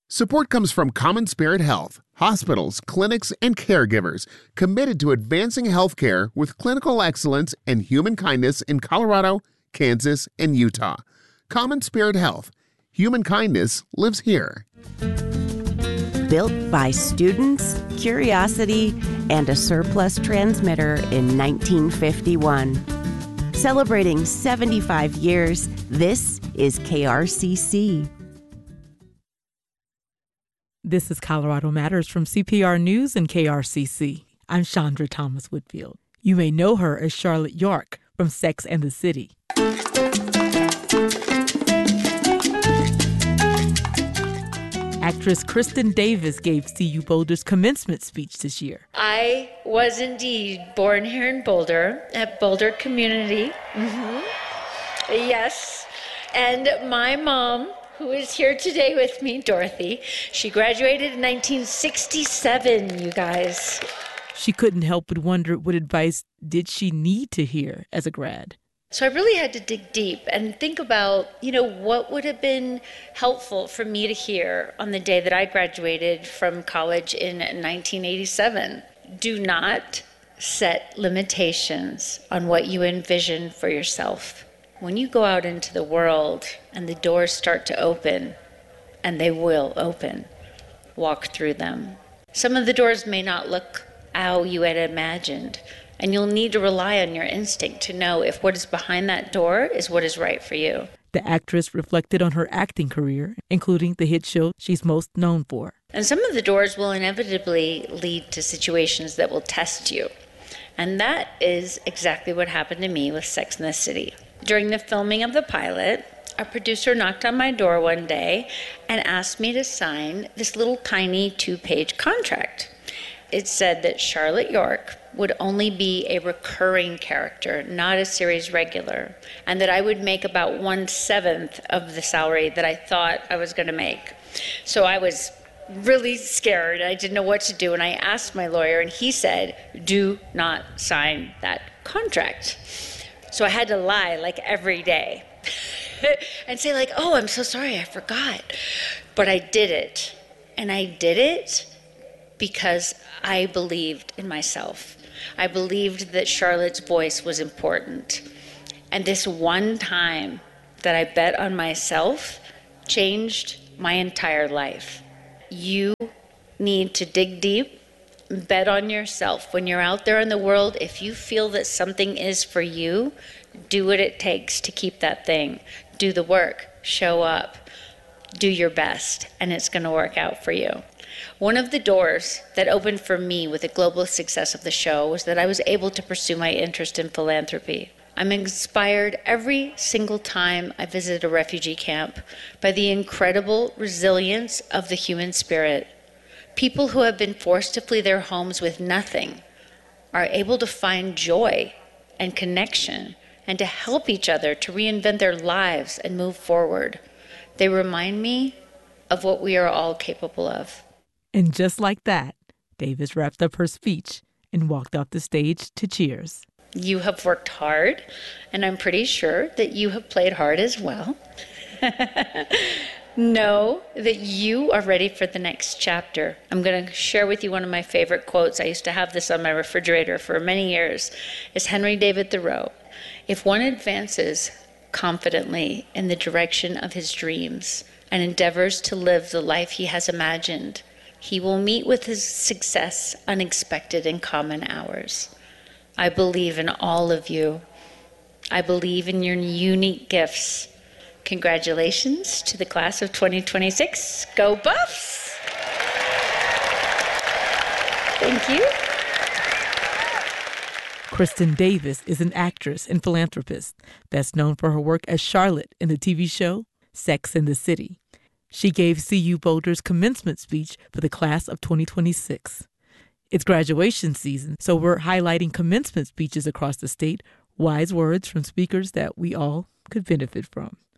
Support comes from Common Spirit Health, hospitals, clinics, and caregivers committed to advancing healthcare with clinical excellence and human kindness in Colorado, Kansas, and Utah. Common Spirit Health. Human kindness lives here. Built by students, curiosity, and a surplus transmitter in 1951. Celebrating 75 years, this is KRCC. This is Colorado Matters from CPR News and KRCC. I'm Chandra Thomas Whitfield. You may know her as Charlotte York from Sex and the City. Actress Kristin Davis gave CU Boulder's commencement speech this year. I was indeed born here in Boulder, at Boulder Community. Yes. And my mom, who is here today with me, Dorothy, she graduated in 1967, you guys. She couldn't help but wonder what advice did she need to hear as a grad. So I really had to dig deep and think about, what would have been helpful for me to hear on the day that I graduated from college in 1987. Do not set limitations on what you envision for yourself. When you go out into the world and the doors start to open, and they will open, walk through them. Some of the doors may not look how you had imagined, and you'll need to rely on your instinct to know if what is behind that door is what is right for you. The actress reflected on her acting career, including the hit show she's most known for. And some of the doors will inevitably lead to situations that will test you. And that is exactly what happened to me with Sex and the City. During the filming of the pilot, a producer knocked on my door one day and asked me to sign this little tiny 2-page contract. It said that Charlotte York would only be a recurring character, not a series regular, and that I would make about 1/7 of the salary that I thought I was going to make. So I was really scared. I didn't know what to do, and I asked my lawyer, and he said, "Do not sign that contract." So I had to lie like every day and say like, "Oh, I'm so sorry, I forgot." But I did it, and I did it because I believed in myself. I believed that Charlotte's voice was important. And this one time that I bet on myself changed my entire life. You need to dig deep, bet on yourself. When you're out there in the world, if you feel that something is for you, do what it takes to keep that thing. Do the work, show up, do your best, and it's going to work out for you. One of the doors that opened for me with the global success of the show was that I was able to pursue my interest in philanthropy. I'm inspired every single time I visit a refugee camp by the incredible resilience of the human spirit. People who have been forced to flee their homes with nothing are able to find joy and connection and to help each other to reinvent their lives and move forward. They remind me of what we are all capable of. And just like that, Davis wrapped up her speech and walked off the stage to cheers. You have worked hard, and I'm pretty sure that you have played hard as well. Know that you are ready for the next chapter. I'm going to share with you one of my favorite quotes. I used to have this on my refrigerator for many years. It's Henry David Thoreau. If one advances confidently in the direction of his dreams and endeavors to live the life he has imagined, he will meet with his success unexpected in common hours. I believe in all of you. I believe in your unique gifts. Congratulations to the class of 2026. Go Buffs! Thank you. Kristin Davis is an actress and philanthropist, best known for her work as Charlotte in the TV show Sex and the City. She gave CU Boulder's commencement speech for the class of 2026. It's graduation season, so we're highlighting commencement speeches across the state, wise words from speakers that we all could benefit from.